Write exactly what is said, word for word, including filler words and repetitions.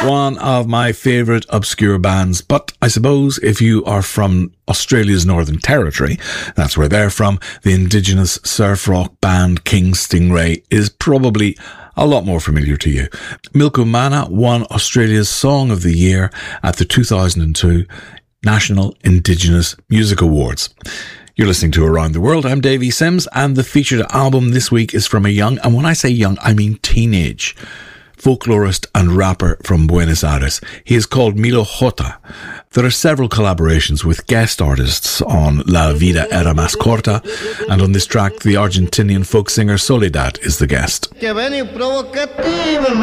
One of my favourite obscure bands, but I suppose if you are from Australia's Northern Territory, that's where they're from, the indigenous surf rock band King Stingray is probably a lot more familiar to you. Milku Mana won Australia's Song of the Year at the two thousand two National Indigenous Music Awards. You're listening to Around the World. I'm Davey Sims, and the featured album this week is from a young, and when I say young, I mean teenage, folklorist and rapper from Buenos Aires. He is called Milo Jota. There are several collaborations with guest artists on La Vida Era Más Corta, and on this track, the Argentinian folk singer Soledad is the guest.